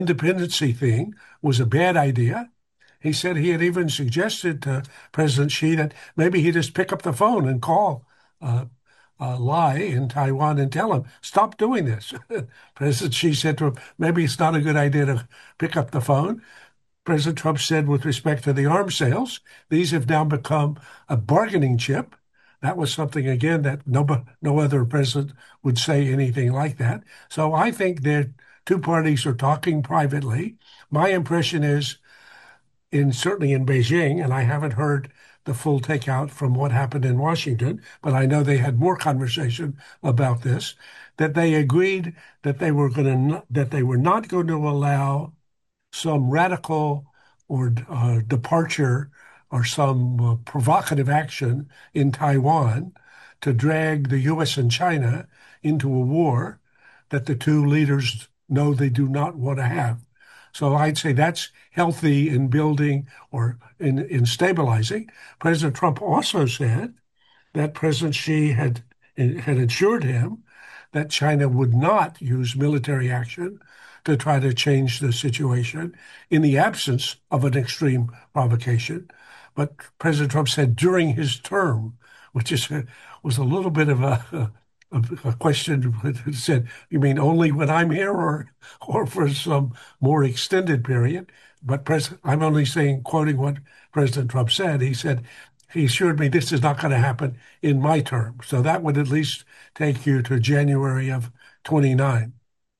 independency thing was a bad idea. He said he had even suggested to President Xi that maybe he just pick up the phone and call Lai in Taiwan and tell him, stop doing this. President Xi said to him, maybe it's not a good idea to pick up the phone. President Trump said with respect to the arms sales, these have now become a bargaining chip. That was something, again, that no other president would say anything like that. So I think that two parties are talking privately. My impression is, certainly in Beijing, and I haven't heard the full takeout from what happened in Washington, but I know they had more conversation about this, that they agreed that they were not going to allow some radical or departure or some provocative action in Taiwan to drag the U.S. and China into a war that the two leaders know they do not want to have. So I'd say that's healthy in building or in stabilizing. President Trump also said that President Xi had assured him that China would not use military action to try to change the situation in the absence of an extreme provocation. But President Trump said during his term, which was a little bit of a question. It said, you mean only when I'm here or for some more extended period? But I'm only quoting what President Trump said. He said, he assured me this is not going to happen in my term. So that would at least take you to January of 29.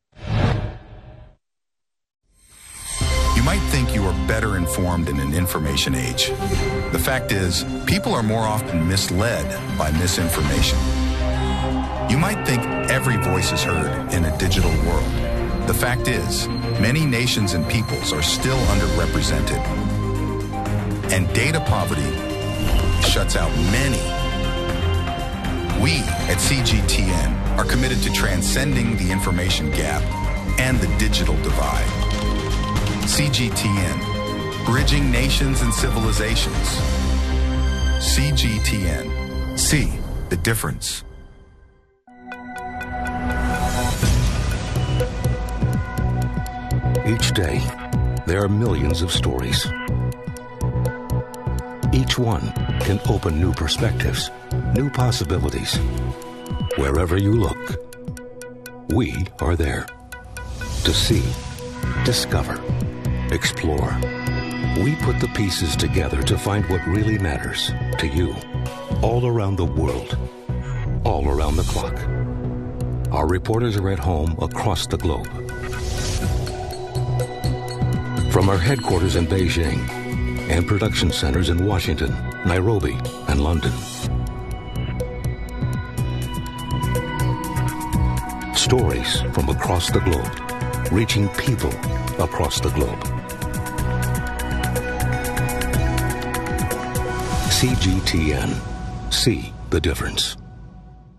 You might think you are better informed in an information age. The fact is, people are more often misled by misinformation. You might think every voice is heard in a digital world. The fact is, many nations and peoples are still underrepresented. And data poverty shuts out many. We at CGTN are committed to transcending the information gap and the digital divide. CGTN, bridging nations and civilizations. CGTN, see the difference. Each day, there are millions of stories. Each one can open new perspectives, new possibilities. Wherever you look, we are there to see, discover, explore. We put the pieces together to find what really matters to you, all around the world, all around the clock. Our reporters are at home across the globe. From our headquarters in Beijing and production centers in Washington, Nairobi, and London. Stories from across the globe, reaching people across the globe. CGTN. See the difference.